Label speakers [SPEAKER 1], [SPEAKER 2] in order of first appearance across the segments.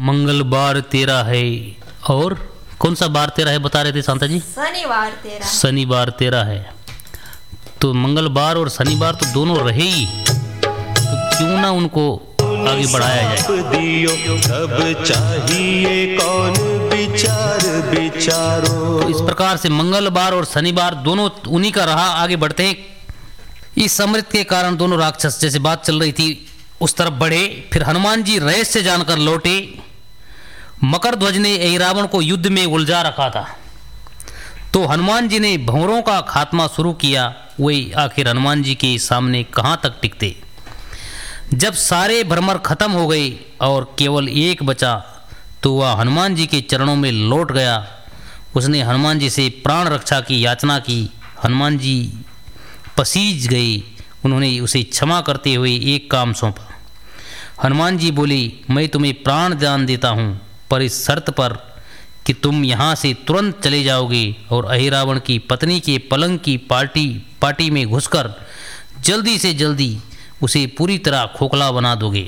[SPEAKER 1] मंगलवार तेरा है, और कौन सा बार तेरा है बता रहे थे शांता जी?
[SPEAKER 2] शनिवार तेरा।
[SPEAKER 1] शनिवार तेरा है। तो मंगलवार और शनिवार तो दोनों रहे ही, तो क्यों ना उनको आगे बढ़ाया जाए।
[SPEAKER 3] तब चाहिए कौन विचार विचारो।
[SPEAKER 1] तो इस प्रकार से मंगलवार और शनिवार दोनों उन्हीं का रहा, आगे बढ़ते हैं। इस अमृत के कारण दोनों राक्षस, जैसे बात चल रही थी, उस तरफ बढ़े। फिर हनुमान जी रहस्य जानकर लौटे। मकर ध्वज ने ऐरावण को युद्ध में उलझा रखा था, तो हनुमान जी ने भंवरों का खात्मा शुरू किया। वही आखिर हनुमान जी के सामने कहाँ तक टिकते। जब सारे भ्रमर खत्म हो गए और केवल एक बचा, तो वह हनुमान जी के चरणों में लौट गया। उसने हनुमान जी से प्राण रक्षा की याचना की। हनुमान जी पसीज गए। उन्होंने उसे क्षमा करते हुए एक काम सौंपा। हनुमान जी बोले, मैं तुम्हें प्राण दान देता हूँ, पर इस शर्त पर कि तुम यहाँ से तुरंत चले जाओगे और अहिरावण की पत्नी के पलंग की पार्टी में घुसकर जल्दी से जल्दी उसे पूरी तरह खोखला बना दोगे।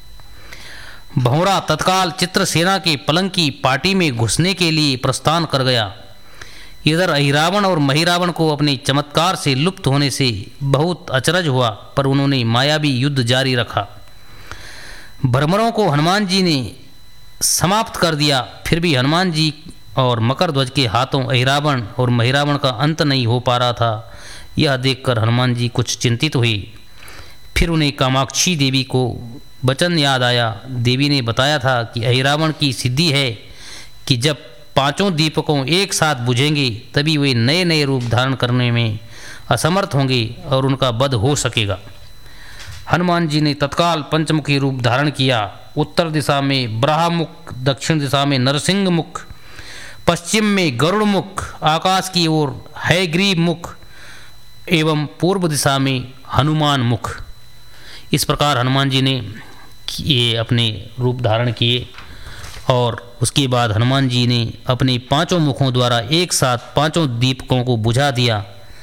[SPEAKER 1] भंवरा तत्काल चित्रसेना के पलंग की पार्टी में घुसने के लिए प्रस्थान कर गया। इधर अहिरावण और महिरावण को अपने चमत्कार से लुप्त होने से बहुत अचरज हुआ, पर उन्होंने मायावी युद्ध जारी रखा। भ्रमरों को हनुमान जी ने समाप्त कर दिया। फिर भी हनुमान जी और मकर ध्वज के हाथों अहिरावण और महिरावण का अंत नहीं हो पा रहा था। यह देखकर हनुमान जी कुछ चिंतित हुए। फिर उन्हें कामाक्षी देवी को वचन याद आया। देवी ने बताया था कि अहिरावण की सिद्धि है कि जब पांचों दीपकों एक साथ बुझेंगे तभी वे नए नए रूप धारण करने में असमर्थ होंगे और उनका वध हो सकेगा। हनुमान जी ने तत्काल पंचमुखी रूप धारण किया। उत्तर दिशा में ब्रह्ममुख, दक्षिण दिशा में नरसिंह मुख, पश्चिम में गरुड़ मुख, आकाश की ओर हयग्रीव मुख एवं पूर्व दिशा में हनुमान मुख। इस प्रकार हनुमान जी ने ये अपने रूप धारण किए और उसके बाद हनुमान जी ने अपने पांचों मुखों द्वारा एक साथ पांचों दीपकों को बुझा दिया।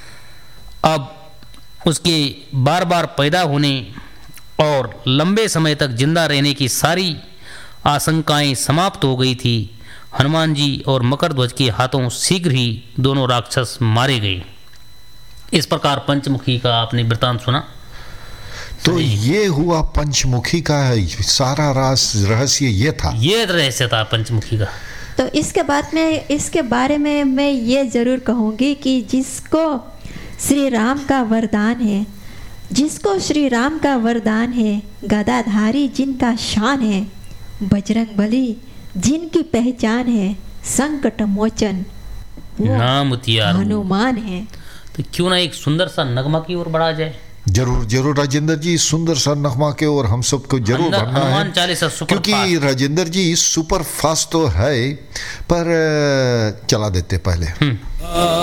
[SPEAKER 1] अब उसके बार बार पैदा होने और लंबे समय तक जिंदा रहने की सारी आशंकाएं समाप्त हो गई थी। हनुमान जी और मकर ध्वज के हाथों शीघ्र ही दोनों राक्षस मारे गए। इस प्रकार पंचमुखी का आपने वृतांत सुना।
[SPEAKER 4] तो ये हुआ पंचमुखी का सारा रहस्य, ये था,
[SPEAKER 1] ये रहस्य था पंचमुखी का।
[SPEAKER 2] तो इसके बाद में इसके बारे में मैं ये जरूर कहूँगी कि जिसको श्री राम का वरदान है, जिसको श्री राम का वरदान है, गदाधारी जिनका शान है, बजरंग बली जिनकी पहचान है, संकट मोचन
[SPEAKER 1] नाम
[SPEAKER 2] हनुमान है।
[SPEAKER 1] तो क्यों ना एक सुंदर सा नगमा की ओर बढ़ा जाए।
[SPEAKER 4] जरूर जरूर राजेंद्र जी, सुंदर सा नगमा के और हम सबको जरूर बढ़ना है, क्योंकि राजेंद्र जी सुपर फास्ट तो है, पर चला देते पहले।